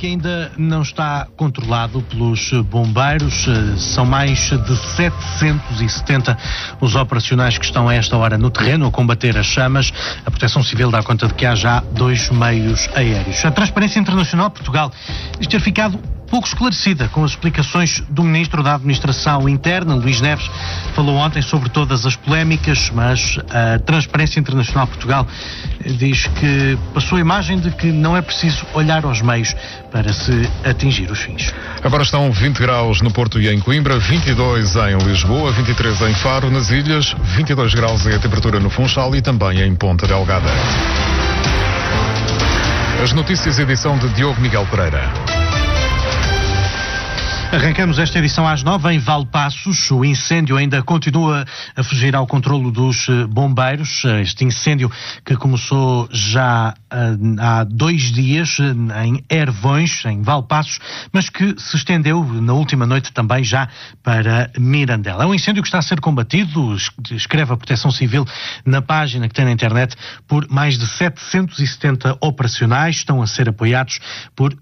que ainda não está controlado pelos bombeiros. São mais de 770 os operacionais que estão a esta hora no terreno a combater as chamas. A Proteção Civil dá conta de que há já 2 meios aéreos. A Transparência Internacional Portugal diz ter ficado pouco esclarecida com as explicações do Ministro da Administração Interna, Luís Neves. Falou ontem sobre todas as polémicas, mas a Transparência Internacional Portugal diz que passou a imagem de que não é preciso olhar aos meios para se atingir os fins. Agora estão 20 graus no Porto e em Coimbra, 22 em Lisboa, 23 em Faro, nas Ilhas, 22 graus é a temperatura no Funchal e também em Ponta Delgada. As notícias, edição de Diogo Miguel Pereira. Arrancamos esta edição às 9 em Valpaços. O incêndio ainda continua a fugir ao controlo dos bombeiros. Este incêndio que começou já há 2 dias em Hervões, em Valpaços, mas que se estendeu na última noite também já para Mirandela. É um incêndio que está a ser combatido, escreve a Proteção Civil na página que tem na internet, por mais de 770 operacionais. Estão a ser apoiados por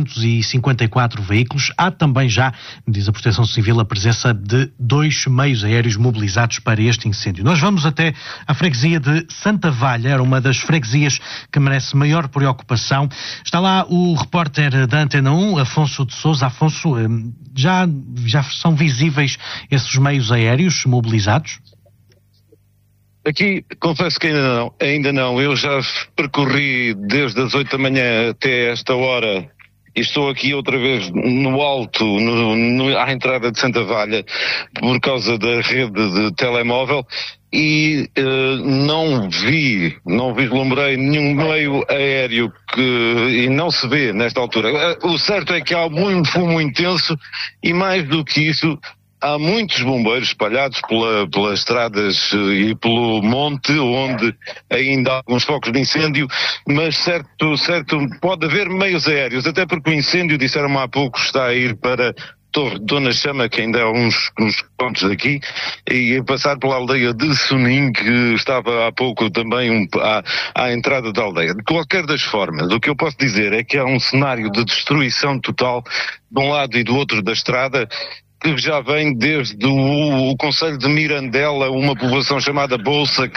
254 veículos. Há também já, diz a Proteção Civil, a presença de 2 meios aéreos mobilizados para este incêndio. Nós vamos até à freguesia de Santa Valha, era uma das freguesias que merece maior preocupação. Está lá o repórter da Antena 1, Afonso de Sousa. Afonso, já são visíveis esses meios aéreos mobilizados? Aqui, confesso que ainda não. Eu já percorri desde as 8 da manhã até esta hora e estou aqui outra vez no alto, à entrada de Santa Valha, por causa da rede de telemóvel, e não vislumbrei nenhum meio aéreo e não se vê nesta altura. O certo é que há muito fumo intenso e, mais do que isso, há muitos bombeiros espalhados pelas estradas e pelo monte, onde ainda há alguns focos de incêndio, mas certo, pode haver meios aéreos, até porque o incêndio, disseram-me há pouco, está a ir para Torre de Dona Chama, que ainda há uns pontos daqui, e a passar pela aldeia de Sonim, que estava há pouco também à entrada da aldeia. De qualquer das formas, o que eu posso dizer é que há um cenário de destruição total de um lado e do outro da estrada, que já vem desde o concelho de Mirandela, uma povoação chamada Bolsa,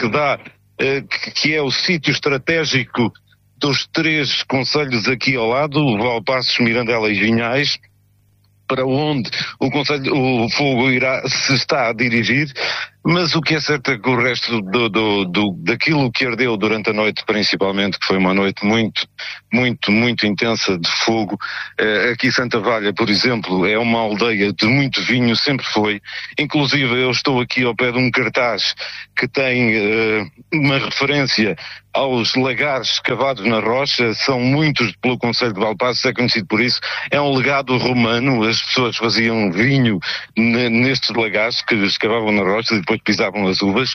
que é o sítio estratégico dos 3 concelhos aqui ao lado, Valpaços, Mirandela e Vinhais, para onde o fogo se está a dirigir. Mas o que é certo é que o resto daquilo que ardeu durante a noite, principalmente, que foi uma noite muito intensa de fogo. Aqui Santa Valha, por exemplo, é uma aldeia de muito vinho, sempre foi. Inclusive eu estou aqui ao pé de um cartaz que tem uma referência aos lagares escavados na rocha. São muitos pelo concelho de Valpaços, é conhecido por isso. É um legado romano, as pessoas faziam vinho nestes lagares que escavavam na rocha e depois pisavam as uvas.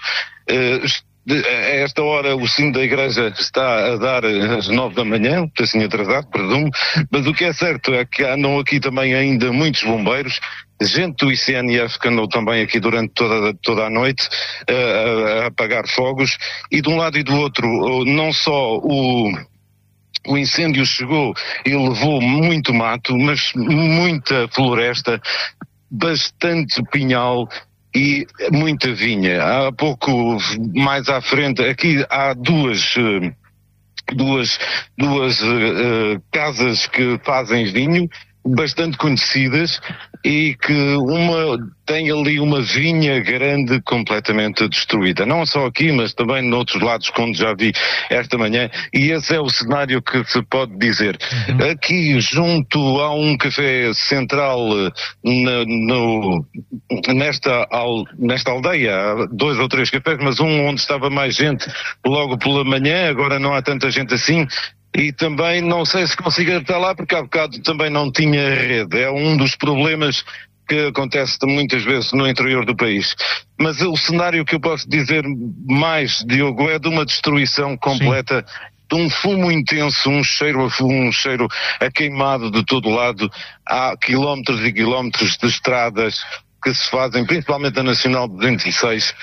A esta hora o sino da igreja está a dar às 9 da manhã, assim atrasado, presumo, mas o que é certo é que andam aqui também ainda muitos bombeiros, gente do ICNF que andou também aqui durante toda a noite a apagar fogos, e de um lado e do outro, não só o incêndio chegou e levou muito mato, mas muita floresta, bastante pinhal e muita vinha. Há pouco mais à frente, aqui há duas casas que fazem vinho, bastante conhecidas, e que uma tem ali uma vinha grande completamente destruída. Não só aqui, mas também noutros lados, como já vi esta manhã, e esse é o cenário que se pode dizer. Aqui junto há um café central nesta aldeia, há 2 ou 3 cafés, mas um onde estava mais gente logo pela manhã, agora não há tanta gente assim. E também não sei se consigo estar lá, porque há bocado também não tinha rede. É um dos problemas que acontece muitas vezes no interior do país. Mas o cenário que eu posso dizer mais, Diogo, é de uma destruição completa. Sim. De um fumo intenso, um cheiro a queimado de todo lado. Há quilómetros e quilómetros de estradas que se fazem, principalmente a Nacional 206,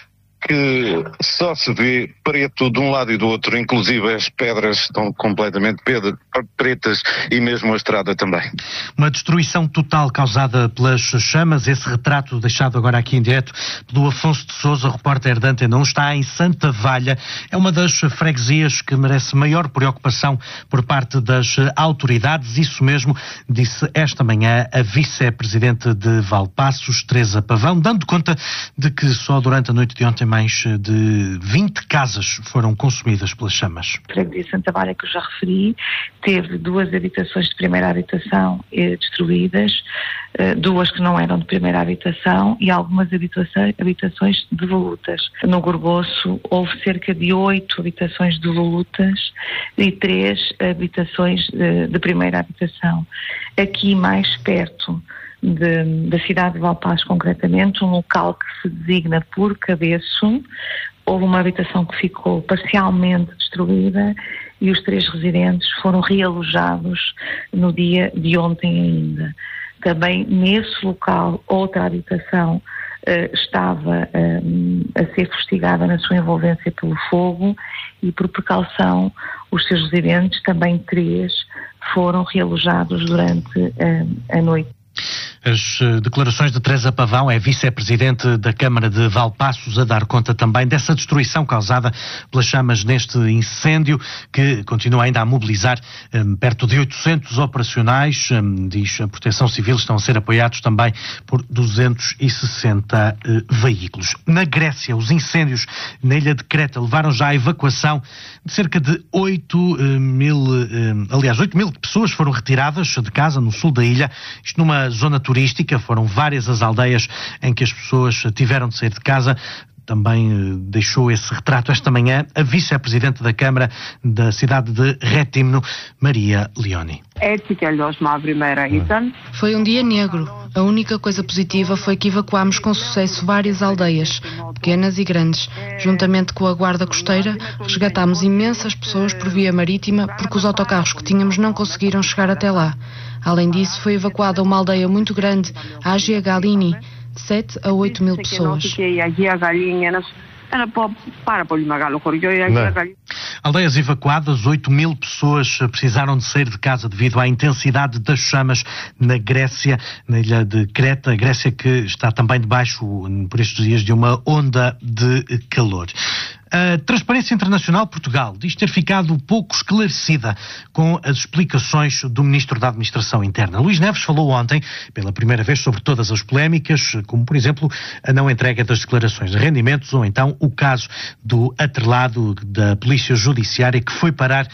que só se vê preto de um lado e do outro, inclusive as pedras estão completamente pretas e mesmo a estrada também. Uma destruição total causada pelas chamas. Esse retrato deixado agora aqui em direto pelo Afonso de Sousa, repórter da Antena 1, está em Santa Valha. É uma das freguesias que merece maior preocupação por parte das autoridades. Isso mesmo disse esta manhã a vice-presidente de Valpaços, Teresa Pavão, dando conta de que só durante a noite de ontem mais de 20 casas foram consumidas pelas chamas. A freguesia de Santa Valha, que eu já referi, teve 2 habitações de primeira habitação destruídas, 2 que não eram de primeira habitação e algumas habitações devolutas. No Gorgoço houve cerca de 8 habitações devolutas e 3 habitações de primeira habitação. Aqui mais perto da cidade de Valpaços, concretamente, um local que se designa por Cabeço, houve uma habitação que ficou parcialmente destruída e os 3 residentes foram realojados no dia de ontem ainda. Também nesse local, outra habitação estava a ser fustigada na sua envolvência pelo fogo e, por precaução, os seus residentes, também 3, foram realojados durante a noite. As declarações de Teresa Pavão, é vice-presidente da Câmara de Valpaços, a dar conta também dessa destruição causada pelas chamas neste incêndio, que continua ainda a mobilizar perto de 800 operacionais. Diz a Proteção Civil, estão a ser apoiados também por 260 veículos. Na Grécia, os incêndios na ilha de Creta levaram já à evacuação de cerca de 8 mil pessoas foram retiradas de casa no sul da ilha, isto numa zona turística. Foram várias as aldeias em que as pessoas tiveram de sair de casa. Também deixou esse retrato esta manhã a vice-presidente da Câmara da cidade de Rétimno, Maria Leoni. Foi um dia negro. A única coisa positiva foi que evacuámos com sucesso várias aldeias, pequenas e grandes. Juntamente com a Guarda Costeira, resgatámos imensas pessoas por via marítima porque os autocarros que tínhamos não conseguiram chegar até lá. Além disso, foi evacuada uma aldeia muito grande, a Agia Galini, de 7 a 8 mil pessoas. Aldeias evacuadas, 8 mil pessoas precisaram de sair de casa devido à intensidade das chamas na Grécia, na ilha de Creta. A Grécia que está também debaixo, por estes dias, de uma onda de calor. A Transparência Internacional Portugal diz ter ficado pouco esclarecida com as explicações do Ministro da Administração Interna. Luís Neves falou ontem, pela primeira vez, sobre todas as polémicas, como, por exemplo, a não entrega das declarações de rendimentos ou então o caso do atrelado da Polícia Judiciária que foi parar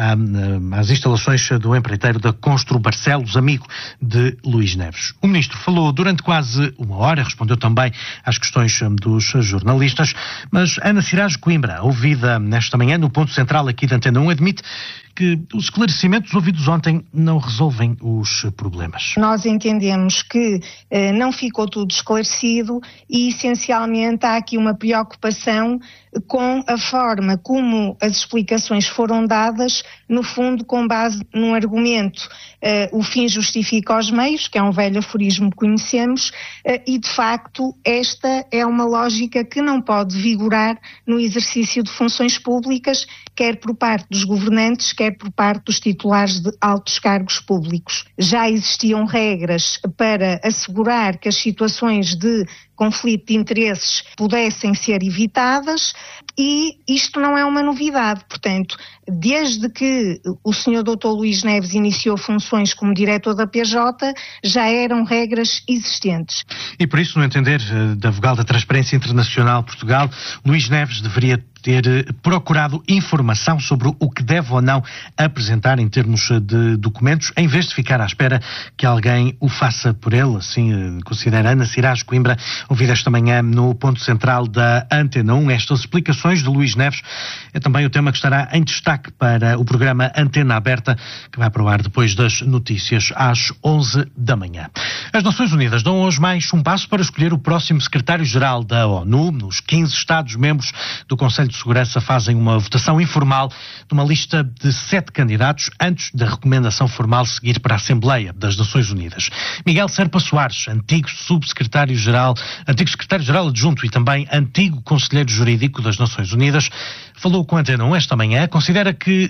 às instalações do empreiteiro da Constru Barcelos, amigo de Luís Neves. O Ministro falou durante quase uma hora, respondeu também às questões dos jornalistas, mas Ana Siraj Coimbra, ouvida nesta manhã no ponto central aqui da Antena 1, admite que os esclarecimentos ouvidos ontem não resolvem os problemas. Nós entendemos que não ficou tudo esclarecido e, essencialmente, há aqui uma preocupação com a forma como as explicações foram dadas, no fundo, com base num argumento. O fim justifica os meios, que é um velho aforismo que conhecemos, e, de facto, esta é uma lógica que não pode vigorar no exercício de funções públicas, quer por parte dos governantes, quer por parte dos titulares de altos cargos públicos. Já existiam regras para assegurar que as situações de conflito de interesses pudessem ser evitadas e isto não é uma novidade. Portanto, desde que o Sr. Dr. Luís Neves iniciou funções como diretor da PJ, já eram regras existentes. E por isso, no entender da vogal da Transparência Internacional Portugal, Luís Neves deveria ter procurado informação sobre o que deve ou não apresentar em termos de documentos, em vez de ficar à espera que alguém o faça por ele. Assim considera Ana Siraj Coimbra, ouvida esta manhã no ponto central da Antena 1. Estas explicações de Luís Neves é também o tema que estará em destaque para o programa Antena Aberta, que vai para o ar depois das notícias às 11 da manhã. As Nações Unidas dão hoje mais um passo para escolher o próximo secretário-geral da ONU, nos 15 Estados-membros do Conselho de de Segurança fazem uma votação informal numa lista de 7 candidatos antes da recomendação formal seguir para a Assembleia das Nações Unidas. Miguel Serpa Soares, antigo secretário-geral adjunto e também antigo conselheiro jurídico das Nações Unidas, falou com a Antena 1 esta manhã, considera que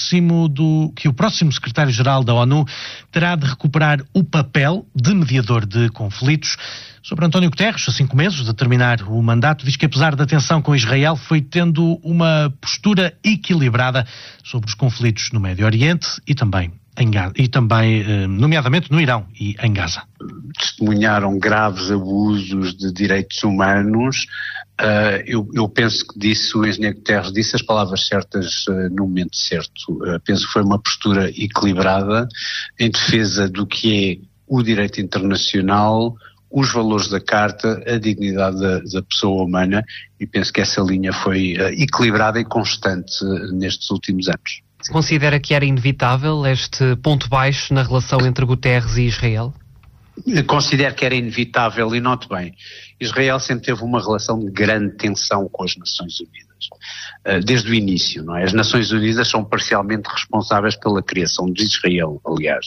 o próximo secretário-geral da ONU terá de recuperar o papel de mediador de conflitos. Sobre António Guterres, a 5 meses de terminar o mandato, diz que apesar da tensão com Israel, foi tendo uma postura equilibrada sobre os conflitos no Médio Oriente e também nomeadamente no Irão e em Gaza. Testemunharam graves abusos de direitos humanos. Eu penso que o engenheiro Guterres disse as palavras certas no momento certo. Penso que foi uma postura equilibrada em defesa do que é o direito internacional, os valores da Carta, a dignidade da pessoa humana, e penso que essa linha foi equilibrada e constante nestes últimos anos. Considera que era inevitável este ponto baixo na relação entre Guterres e Israel? Considero que era inevitável e note bem, Israel sempre teve uma relação de grande tensão com as Nações Unidas, desde o início, não é? As Nações Unidas são parcialmente responsáveis pela criação de Israel, aliás.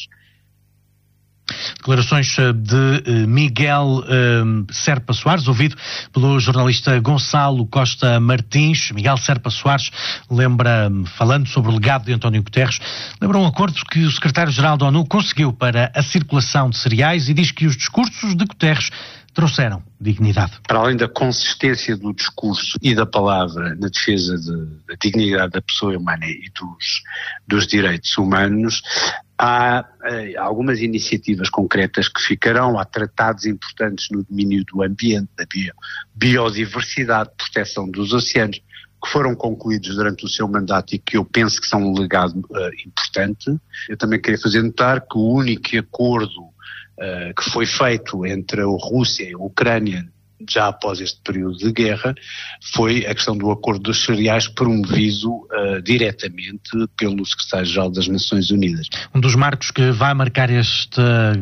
Declarações de Miguel Serpa Soares, ouvido pelo jornalista Gonçalo Costa Martins. Miguel Serpa Soares falando sobre o legado de António Guterres, lembra um acordo que o secretário-geral da ONU conseguiu para a circulação de cereais e diz que os discursos de Guterres trouxeram dignidade. Para além da consistência do discurso e da palavra na defesa da dignidade da pessoa humana e dos direitos humanos, há algumas iniciativas concretas que ficarão, há tratados importantes no domínio do ambiente, da biodiversidade, proteção dos oceanos, que foram concluídos durante o seu mandato e que eu penso que são um legado importante. Eu também queria fazer notar que o único acordo que foi feito entre a Rússia e a Ucrânia já após este período de guerra, foi a questão do acordo dos cereais promovido diretamente pelo secretário-geral das Nações Unidas. Um dos marcos que vai marcar este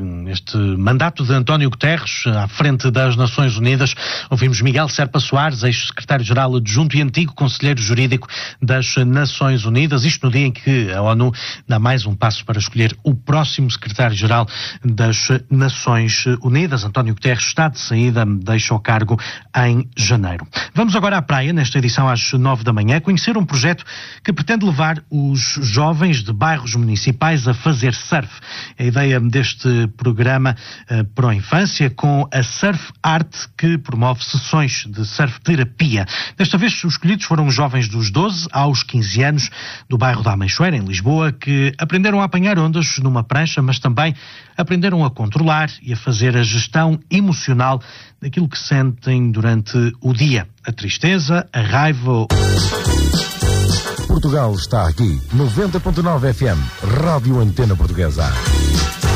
mandato de António Guterres à frente das Nações Unidas, ouvimos Miguel Serpa Soares, ex-secretário-geral adjunto e antigo conselheiro jurídico das Nações Unidas, isto no dia em que a ONU dá mais um passo para escolher o próximo secretário-geral das Nações Unidas. António Guterres está de saída, deixa o cargo em janeiro. Vamos agora à praia, nesta edição às 9 da manhã, conhecer um projeto que pretende levar os jovens de bairros municipais a fazer surf. A ideia deste programa Pro Infância com a Surf Art, que promove sessões de surf terapia. Desta vez os escolhidos foram os jovens dos 12 aos 15 anos do bairro da Ameixoeira, em Lisboa, que aprenderam a apanhar ondas numa prancha, mas também aprenderam a controlar e a fazer a gestão emocional daquilo que sentem durante o dia. A tristeza, a raiva... Portugal está aqui. 90.9 FM, Rádio Antena Portuguesa.